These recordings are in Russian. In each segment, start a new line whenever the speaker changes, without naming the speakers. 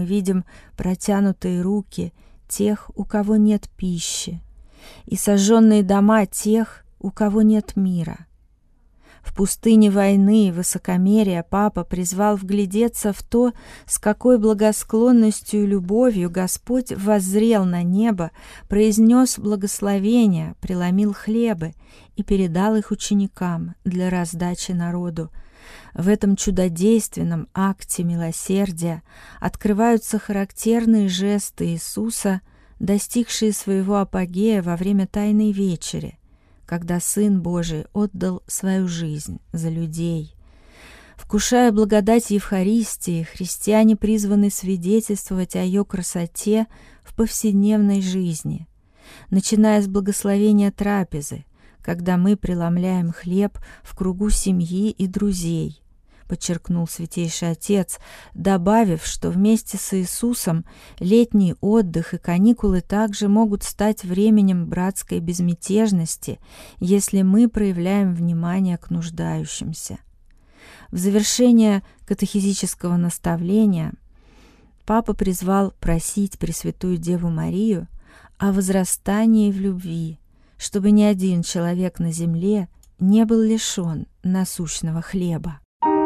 видим протянутые руки тех, у кого нет пищи, и сожженные дома тех, у кого нет мира. В пустыне войны и высокомерия папа призвал вглядеться в то, с какой благосклонностью и любовью Господь воззрел на небо, произнес благословения, преломил хлебы и передал их ученикам для раздачи народу. В этом чудодейственном акте милосердия открываются характерные жесты Иисуса, достигшие своего апогея во время Тайной вечери, когда Сын Божий отдал свою жизнь за людей. Вкушая благодать Евхаристии, христиане призваны свидетельствовать о ее красоте в повседневной жизни, начиная с благословения трапезы, когда мы преломляем хлеб в кругу семьи и друзей, подчеркнул Святейший Отец, добавив, что вместе с Иисусом летний отдых и каникулы также могут стать временем братской безмятежности, если мы проявляем внимание к нуждающимся. В завершение катехизического наставления Папа призвал просить Пресвятую Деву Марию о возрастании в любви, чтобы ни один человек на земле не был лишен насущного хлеба.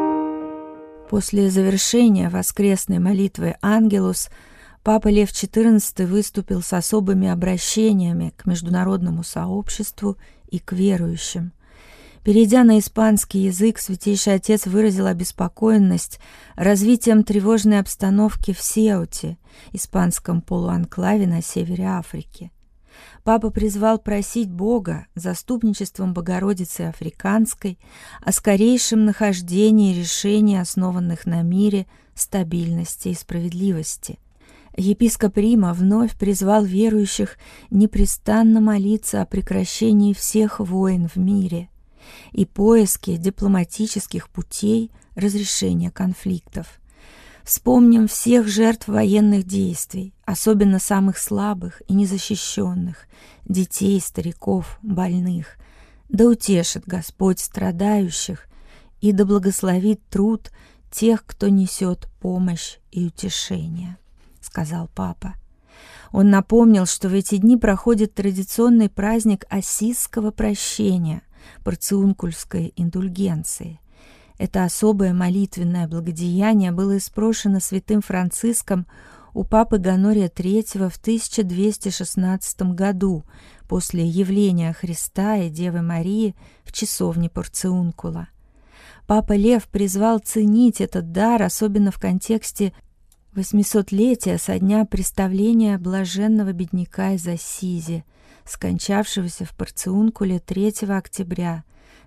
После завершения воскресной молитвы «Ангелус» Папа Лев XIV выступил с особыми обращениями к международному сообществу и к верующим. Перейдя на испанский язык, Святейший Отец выразил обеспокоенность развитием тревожной обстановки в Сеуте, испанском полуанклаве на севере Африки. Папа призвал просить Бога заступничеством Богородицы Африканской о скорейшем нахождении решений, основанных на мире, стабильности и справедливости. Епископ Рима вновь призвал верующих непрестанно молиться о прекращении всех войн в мире и поиске дипломатических путей разрешения конфликтов. Вспомним всех жертв военных действий, особенно самых слабых и незащищенных, детей, стариков, больных. Да утешит Господь страдающих и да благословит труд тех, кто несет помощь и утешение, сказал Папа. Он напомнил, что в эти дни проходит традиционный праздник Ассизского прощения, порциункульской индульгенции. Это особое молитвенное благодеяние было испрошено святым Франциском у папы Гонория III в 1216 году после явления Христа и Девы Марии в часовне Порциункула. Папа Лев призвал ценить этот дар, особенно в контексте 800-летия со дня представления блаженного бедняка из Ассизи, скончавшегося в Порциункуле 3 октября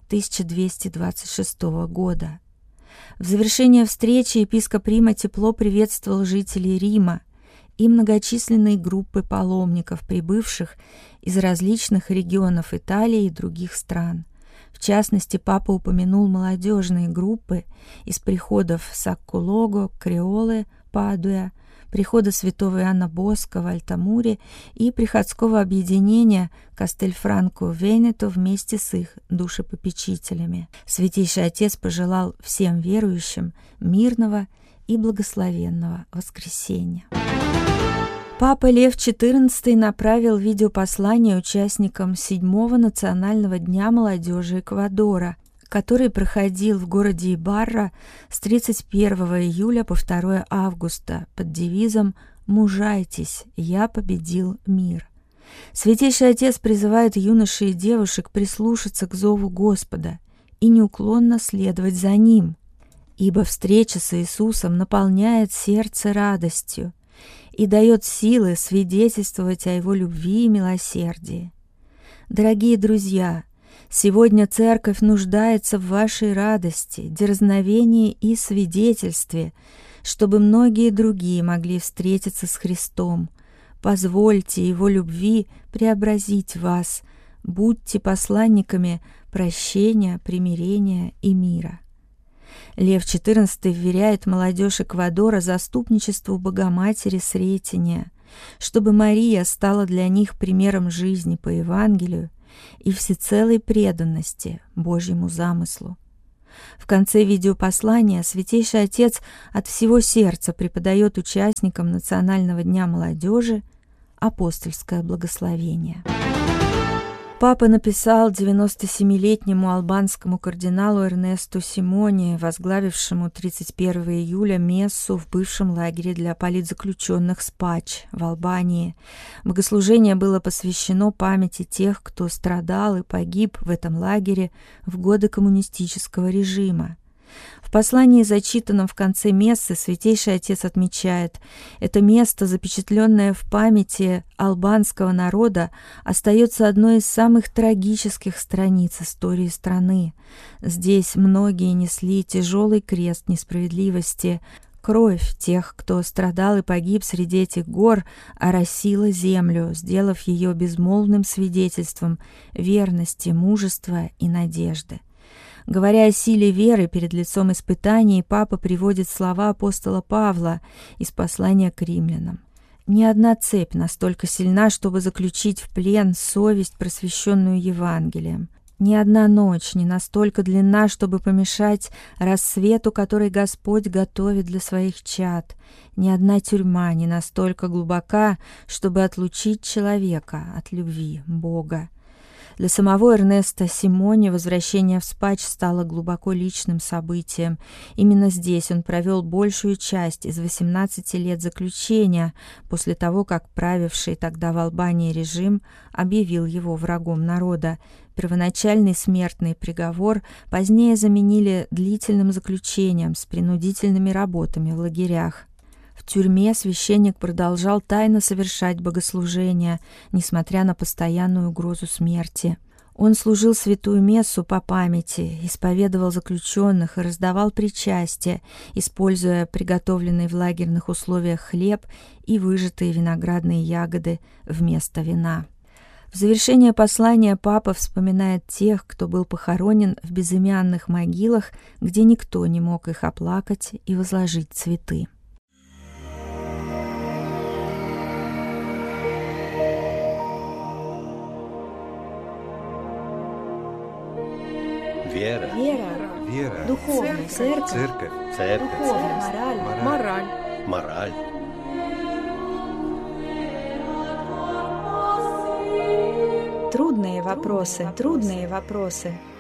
1226 года. В завершение встречи епископ Рима тепло приветствовал жителей Рима и многочисленные группы паломников, прибывших из различных регионов Италии и других стран. В частности, папа упомянул молодежные группы из приходов Саккулого, Креолы, Падуя, прихода святого Иоанна Боско в Альтамуре и приходского объединения Кастельфранко-Венето вместе с их душепопечителями. Святейший Отец пожелал всем верующим мирного и благословенного воскресения. Папа Лев XIV направил видеопослание участникам 7-го национального дня молодежи Эквадора, который проходил в городе Ибарра с 31 июля по 2 августа под девизом «Мужайтесь, я победил мир». Святейший Отец призывает юношей и девушек прислушаться к зову Господа и неуклонно следовать за Ним, ибо встреча с Иисусом наполняет сердце радостью и дает силы свидетельствовать о Его любви и милосердии. Дорогие друзья, сегодня Церковь нуждается в вашей радости, дерзновении и свидетельстве, чтобы многие другие могли встретиться с Христом. Позвольте Его любви преобразить вас, будьте посланниками прощения, примирения и мира. Лев XIV вверяет молодежь Эквадора заступничеству Богоматери Сретения, чтобы Мария стала для них примером жизни по Евангелию и всецелой преданности Божьему замыслу. В конце видеопослания Святейший Отец от всего сердца преподает участникам Национального дня молодежи апостольское благословение. Папа написал 97-летнему албанскому кардиналу Эрнесту Симони, возглавившему 31 июля мессу в бывшем лагере для политзаключенных Спач в Албании. Богослужение было посвящено памяти тех, кто страдал и погиб в этом лагере в годы коммунистического режима. В послании, зачитанном в конце мессы, Святейший Отец отмечает: это место, запечатленное в памяти албанского народа, остается одной из самых трагических страниц истории страны. Здесь многие несли тяжелый крест несправедливости. Кровь тех, кто страдал и погиб среди этих гор, оросила землю, сделав ее безмолвным свидетельством верности, мужества и надежды. Говоря о силе веры перед лицом испытаний, папа приводит слова апостола Павла из послания к римлянам. «Ни одна цепь настолько сильна, чтобы заключить в плен совесть, просвещенную Евангелием. Ни одна ночь не настолько длинна, чтобы помешать рассвету, который Господь готовит для своих чад. Ни одна тюрьма не настолько глубока, чтобы отлучить человека от любви Бога». Для самого Эрнеста Симони возвращение в Спач стало глубоко личным событием. Именно здесь он провел большую часть из 18 лет заключения, после того, как правивший тогда в Албании режим объявил его врагом народа. Первоначальный смертный приговор позднее заменили длительным заключением с принудительными работами в лагерях. В тюрьме священник продолжал тайно совершать богослужения, несмотря на постоянную угрозу смерти. Он служил святую мессу по памяти, исповедовал заключенных и раздавал причастие, используя приготовленный в лагерных условиях хлеб и выжатые виноградные ягоды вместо вина. В завершение послания папа вспоминает тех, кто был похоронен в безымянных могилах, где никто не мог их оплакать и возложить цветы.
Вера.
Духовность.
Церковь.
Духовность.
Мораль.
Трудные вопросы.